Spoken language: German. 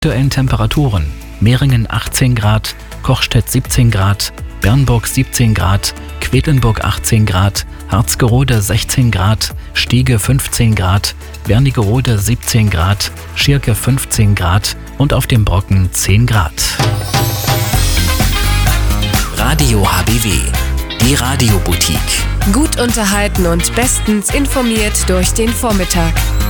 Aktuellen Temperaturen: Meringen 18 Grad, Kochstedt 17 Grad, Bernburg 17 Grad, Quedlinburg 18 Grad, Harzgerode 16 Grad, Stiege 15 Grad, Wernigerode 17 Grad, Schirke 15 Grad und auf dem Brocken 10 Grad. Radio HBW, die Radioboutique. Gut unterhalten und bestens informiert durch den Vormittag.